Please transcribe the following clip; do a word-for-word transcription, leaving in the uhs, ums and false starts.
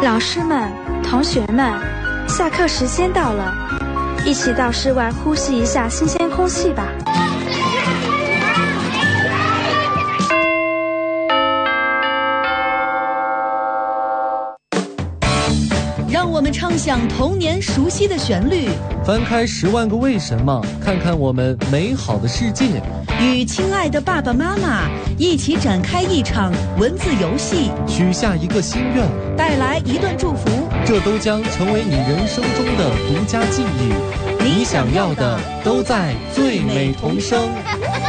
老师们、同学们，下课时间到了，一起到室外呼吸一下新鲜空气吧。 让我们唱响童年熟悉的旋律， 翻开十万个为什么，看看我们美好的世界， 与亲爱的爸爸妈妈一起展开一场文字游戏， 许下一个心愿， 带来一段祝福， 这都将成为你人生中的独家记忆。你想要的都在最美童声。